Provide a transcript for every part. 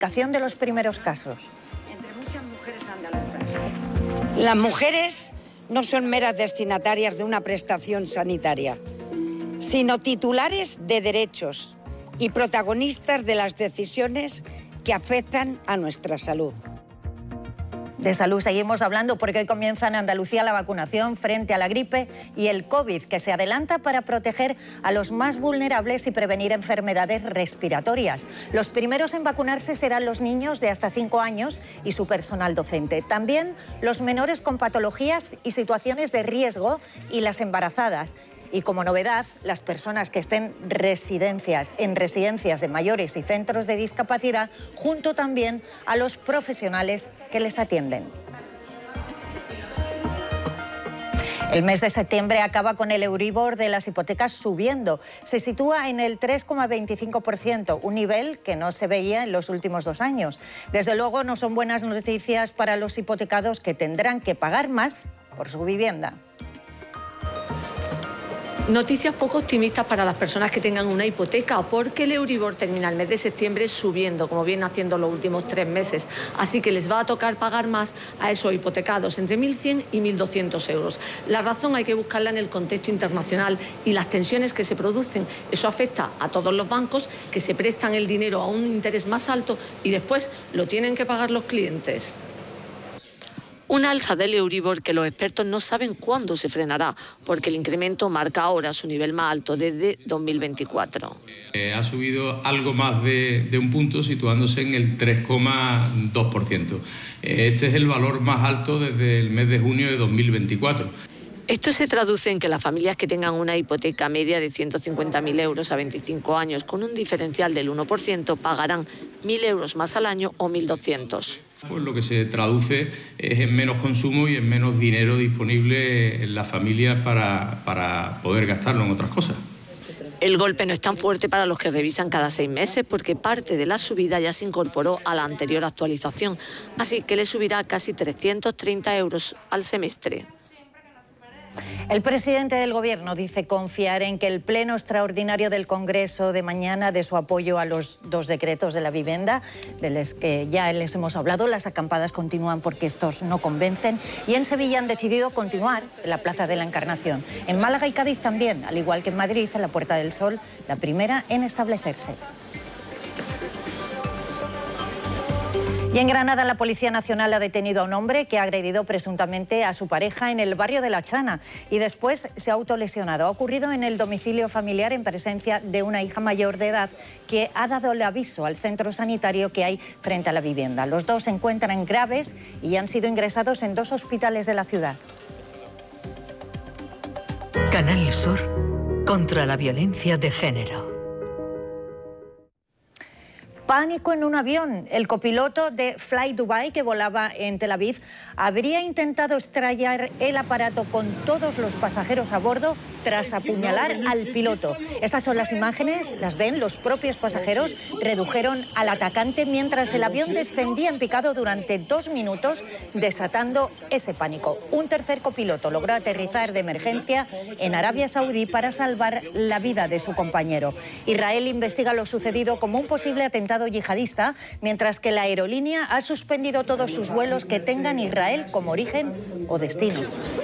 de los primeros casos. Entre muchas mujeres andaluzas. Las mujeres no son meras destinatarias de una prestación sanitaria, sino titulares de derechos y protagonistas de las decisiones que afectan a nuestra salud. De salud seguimos hablando porque hoy comienza en Andalucía la vacunación frente a la gripe y el COVID, que se adelanta para proteger a los más vulnerables y prevenir enfermedades respiratorias. Los primeros en vacunarse serán los niños de hasta 5 años y su personal docente. También los menores con patologías y situaciones de riesgo y las embarazadas. Y como novedad, las personas que estén en residencias de mayores y centros de discapacidad, junto también a los profesionales que les atienden. El mes de septiembre acaba con el Euribor de las hipotecas subiendo. Se sitúa en el 3,25%, un nivel que no se veía en los últimos 2 años. Desde luego no son buenas noticias para los hipotecados, que tendrán que pagar más por su vivienda. Noticias poco optimistas para las personas que tengan una hipoteca, porque el Euribor termina el mes de septiembre subiendo, como viene haciendo los últimos 3 meses. Así que les va a tocar pagar más a esos hipotecados, entre 1.100 y 1.200 euros. La razón hay que buscarla en el contexto internacional y las tensiones que se producen. Eso afecta a todos los bancos, que se prestan el dinero a un interés más alto y después lo tienen que pagar los clientes. Una alza del Euribor que los expertos no saben cuándo se frenará, porque el incremento marca ahora su nivel más alto desde 2024. Ha subido algo más de un punto, situándose en el 3,2%. Este es el valor más alto desde el mes de junio de 2024. Esto se traduce en que las familias que tengan una hipoteca media de 150.000 euros a 25 años con un diferencial del 1% pagarán 1.000 euros más al año o 1.200. Pues lo que se traduce es en menos consumo y en menos dinero disponible en las familias para poder gastarlo en otras cosas. El golpe no es tan fuerte para los que revisan cada 6 meses, porque parte de la subida ya se incorporó a la anterior actualización, así que le subirá casi 330 euros al semestre. El presidente del Gobierno dice confiar en que el pleno extraordinario del Congreso de mañana dé su apoyo a los 2 decretos de la vivienda, de los que ya les hemos hablado. Las acampadas continúan porque estos no convencen, y en Sevilla han decidido continuar en la Plaza de la Encarnación. En Málaga y Cádiz también, al igual que en Madrid, en la Puerta del Sol, la primera en establecerse. Y en Granada, la Policía Nacional ha detenido a un hombre que ha agredido presuntamente a su pareja en el barrio de La Chana y después se ha autolesionado. Ha ocurrido en el domicilio familiar en presencia de una hija mayor de edad que ha dado el aviso al centro sanitario que hay frente a la vivienda. Los dos se encuentran graves y han sido ingresados en 2 hospitales de la ciudad. Canal Sur contra la violencia de género. Pánico en un avión. El copiloto de Fly Dubai, que volaba en Tel Aviv, habría intentado estrellar el aparato con todos los pasajeros a bordo tras apuñalar al piloto. Estas son las imágenes, las ven los propios pasajeros. Redujeron al atacante mientras el avión descendía en picado durante 2 minutos, desatando ese pánico. Un tercer copiloto logró aterrizar de emergencia en Arabia Saudí para salvar la vida de su compañero. Israel investiga lo sucedido como un posible atentado yihadista, mientras que la aerolínea ha suspendido todos sus vuelos que tengan Israel como origen o destino.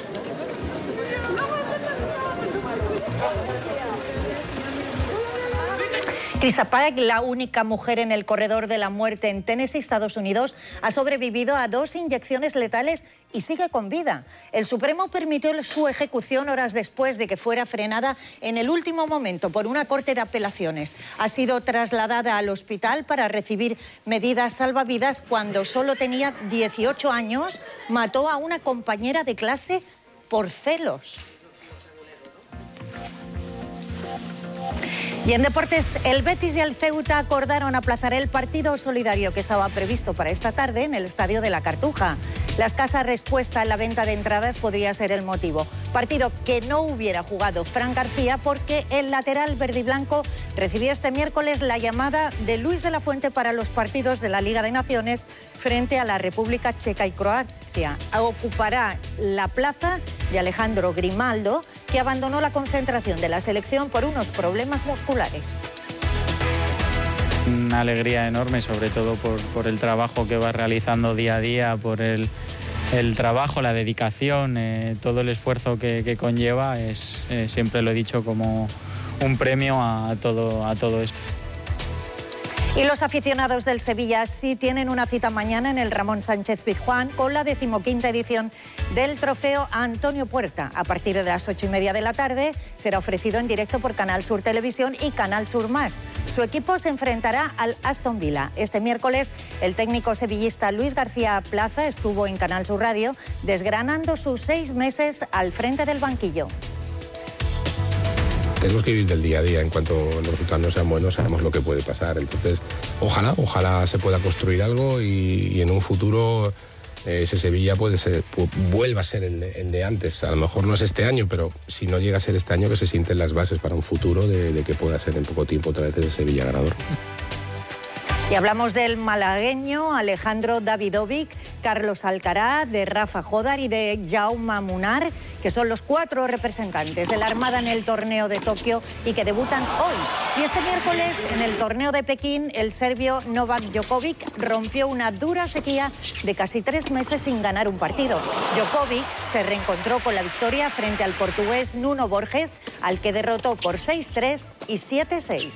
Krista Paek, la única mujer en el corredor de la muerte en Tennessee, Estados Unidos, ha sobrevivido a 2 inyecciones letales y sigue con vida. El Supremo permitió su ejecución horas después de que fuera frenada en el último momento por una corte de apelaciones. Ha sido trasladada al hospital para recibir medidas salvavidas cuando solo tenía 18 años. Mató a una compañera de clase por celos. Y en deportes, el Betis y el Ceuta acordaron aplazar el partido solidario que estaba previsto para esta tarde en el Estadio de la Cartuja. La escasa respuesta en la venta de entradas podría ser el motivo. Partido que no hubiera jugado Fran García porque el lateral verdiblanco recibió este miércoles la llamada de Luis de la Fuente para los partidos de la Liga de Naciones frente a la República Checa y Croacia. Ocupará la plaza de Alejandro Grimaldo, que abandonó la concentración de la selección por unos problemas musculares. Una alegría enorme, sobre todo por el trabajo que va realizando día a día, por el trabajo, la dedicación, todo el esfuerzo que conlleva, siempre lo he dicho, como un premio a todo eso. Y los aficionados del Sevilla sí tienen una cita mañana en el Ramón Sánchez Pizjuán con la 15ª edición del trofeo Antonio Puerta. A partir de las 8:30 de la tarde será ofrecido en directo por Canal Sur Televisión y Canal Sur Más. Su equipo se enfrentará al Aston Villa. Este miércoles el técnico sevillista Luis García Plaza estuvo en Canal Sur Radio desgranando sus 6 meses al frente del banquillo. Tenemos que vivir del día a día. En cuanto los resultados no sean buenos, sabemos lo que puede pasar. Entonces, ojalá se pueda construir algo y en un futuro ese Sevilla vuelva a ser el de antes. A lo mejor no es este año, pero si no llega a ser este año, que se sienten las bases para un futuro de que pueda ser en poco tiempo otra vez ese Sevilla ganador. Y hablamos del malagueño Alejandro Davidovic, Carlos Alcaraz, de Rafa Jodar y de Jaume Munar, que son los 4 representantes de la Armada en el torneo de Tokio y que debutan hoy. Y este miércoles, en el torneo de Pekín, el serbio Novak Djokovic rompió una dura sequía de casi 3 meses sin ganar un partido. Djokovic se reencontró con la victoria frente al portugués Nuno Borges, al que derrotó por 6-3 y 7-6.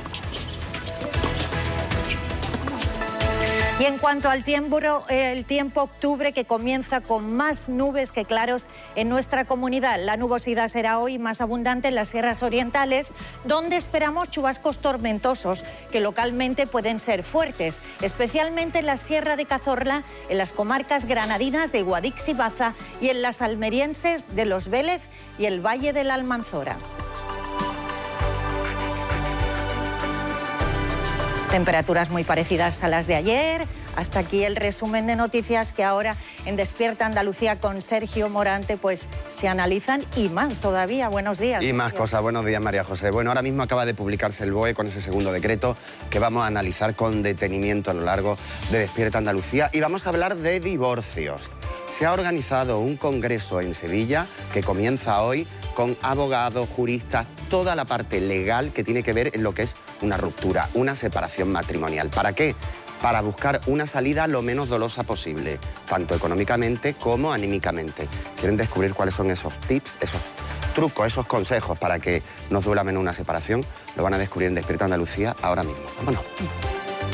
Y en cuanto al tiempo, el tiempo octubre que comienza con más nubes que claros en nuestra comunidad. La nubosidad será hoy más abundante en las sierras orientales, donde esperamos chubascos tormentosos que localmente pueden ser fuertes, especialmente en la Sierra de Cazorla, en las comarcas granadinas de Guadix y Baza y en las almerienses de Los Vélez y el Valle de la Almanzora. Temperaturas muy parecidas a las de ayer. Hasta aquí el resumen de noticias que ahora en Despierta Andalucía con Sergio Morante pues se analizan y más todavía. Buenos días. Y más cosas. Buenos días, María José. Bueno, ahora mismo acaba de publicarse el BOE con ese segundo decreto que vamos a analizar con detenimiento a lo largo de Despierta Andalucía y vamos a hablar de divorcios. Se ha organizado un congreso en Sevilla que comienza hoy con abogados, juristas, toda la parte legal que tiene que ver en lo que es una ruptura, una separación matrimonial. ¿Para qué? Para buscar una salida lo menos dolosa posible, tanto económicamente como anímicamente. ¿Quieren descubrir cuáles son esos tips, esos trucos, esos consejos para que nos duela menos una separación? Lo van a descubrir en Despierta Andalucía ahora mismo. Vámonos.